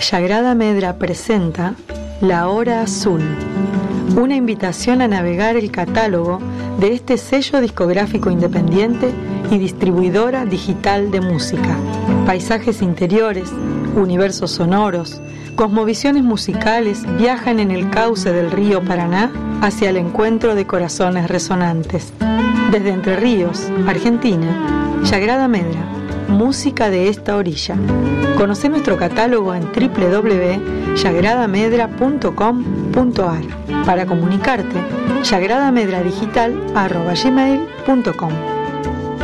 Sagrada Medra presenta La Hora Azul, una invitación a navegar el catálogo de este sello discográfico independiente y distribuidora digital de música. Paisajes interiores, universos sonoros, cosmovisiones musicales viajan en el cauce del río Paraná hacia el encuentro de corazones resonantes. Desde Entre Ríos, Argentina, Sagrada Medra, música de esta orilla. Conoce nuestro catálogo en www.sagradamedra.com.ar. Para comunicarte, sagradamedigital@gmail.com.